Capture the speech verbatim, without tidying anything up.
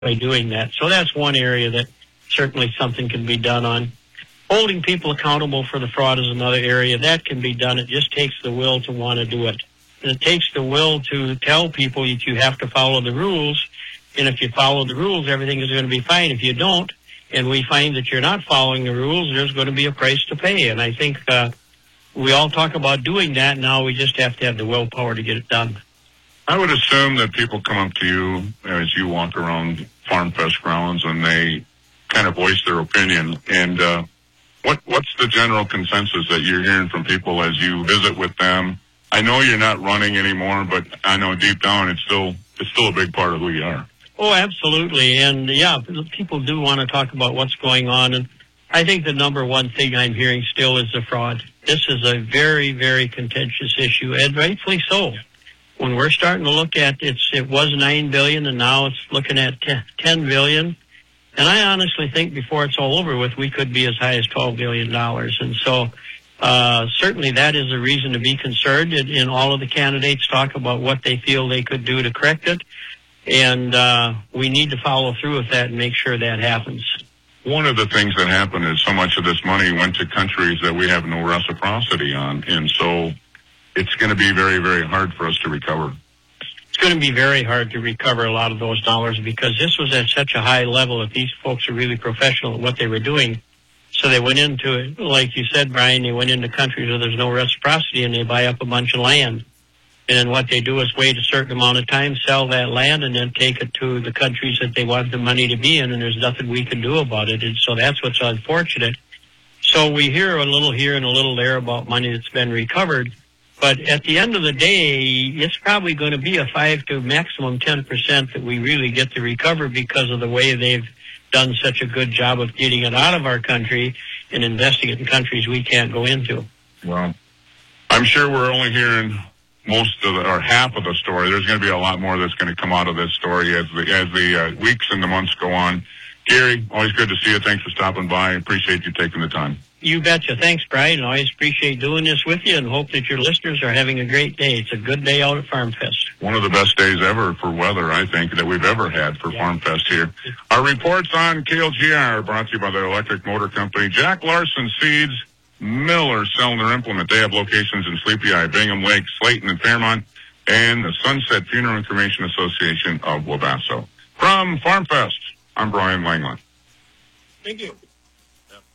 by doing that. So that's one area that certainly something can be done on. Holding people accountable for the fraud is another area. That can be done. It just takes the will to want to do it. And it takes the will to tell people that you have to follow the rules. And if you follow the rules, everything is going to be fine. If you don't, and we find that you're not following the rules, there's going to be a price to pay. And I think uh, we all talk about doing that. Now we just have to have the willpower to get it done. I would assume that people come up to you as you walk around Farm Fest grounds and they kind of voice their opinion. And uh, what what's the general consensus that you're hearing from people as you visit with them? I know you're not running anymore, but I know deep down it's still it's still a big part of who you are. Oh, absolutely. And, yeah, people do want to talk about what's going on. And I think the number one thing I'm hearing still is the fraud. This is a very, very contentious issue, and rightfully so. When we're starting to look at it's, it was nine billion dollars, and now it's looking at ten billion dollars. And I honestly think before it's all over with, we could be as high as twelve billion dollars. And so uh, certainly that is a reason to be concerned. And, and all of the candidates talk about what they feel they could do to correct it. And uh, we need to follow through with that and make sure that happens. One of the things that happened is so much of this money went to countries that we have no reciprocity on. And so it's going to be very, very hard for us to recover. It's going to be very hard to recover a lot of those dollars because this was at such a high level that these folks are really professional at what they were doing. So they went into it, like you said, Brian, they went into countries where there's no reciprocity and they buy up a bunch of land. And then what they do is wait a certain amount of time, sell that land, and then take it to the countries that they want the money to be in, and there's nothing we can do about it. And so that's what's unfortunate. So we hear a little here and a little there about money that's been recovered. But at the end of the day, it's probably going to be a five to maximum ten percent that we really get to recover because of the way they've done such a good job of getting it out of our country and investing it in countries we can't go into. Well, I'm sure we're only hearing most of the, or half of the story. There's going to be a lot more that's going to come out of this story as the, as the uh, weeks and the months go on. Gary, always good to see you. Thanks for stopping by. I appreciate you taking the time. You betcha. Thanks, Brian. I always appreciate doing this with you and hope that your listeners are having a great day. It's a good day out at Farm Fest. One of the best days ever for weather, I think, that we've ever had for yeah. Farm Fest here. Our reports on K L G R are brought to you by the Electric Motor Company. Jack Larson Seeds, Miller selling their implement. They have locations in Sleepy Eye, Bingham Lake, Slayton, and Fairmont, and the Sunset Funeral Information Association of Wabasso. From Farm Fest, I'm Brian Langland. Thank you.